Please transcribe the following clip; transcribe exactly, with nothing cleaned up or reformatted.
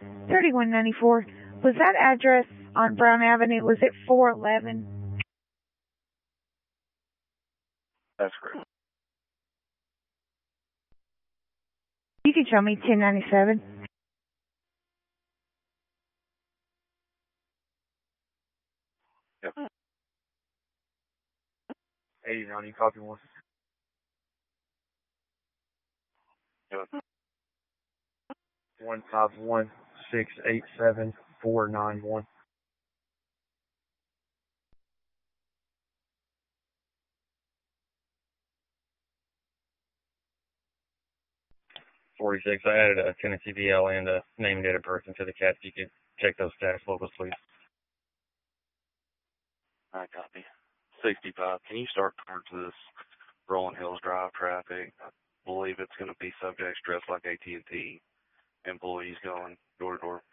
thirty-one ninety-four. Was that address on Brown Avenue, was it four eleven? That's correct. You can show me ten ninety-seven. Yep. eighty-nine, you copy one? Yep. one five one, six eight seven, four nine one. forty-six. I added a Tennessee B L and a name data person to the cat. If you could check those stats locals, please. All right, copy. sixty-five. Can you start towards this Rolling Hills Drive traffic? I believe it's going to be subjects dressed like A T and T employees going door to door.